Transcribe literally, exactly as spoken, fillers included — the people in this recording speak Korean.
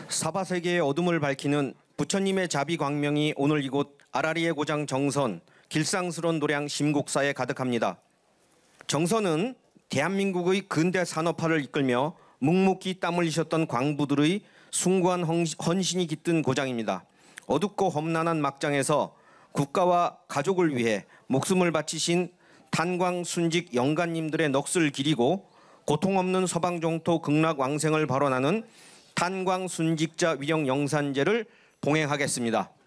사바세계의 어둠을 밝히는 부처님의 자비 광명이 오늘 이곳 아라리의 고장 정선 길상스러운 노량 심국사에 가득합니다. 정선은 대한민국의 근대 산업화를 이끌며 묵묵히 땀 흘리셨던 광부들의 숭고한 헌신이 깃든 고장입니다. 어둡고 험난한 막장에서 국가와 가족을 위해 목숨을 바치신 탄광순직 영가님들의 넋을 기리고 고통 없는 서방종토 극락왕생을 발언하는 탄광순직자 위령 영산제를 봉행하겠습니다.